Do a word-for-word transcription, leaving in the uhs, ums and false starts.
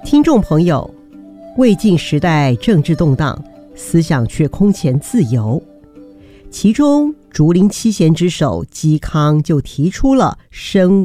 听众朋友，魏晋时代政治动荡，思想却空前自由。其中竹林七贤之首嵇康就提出了生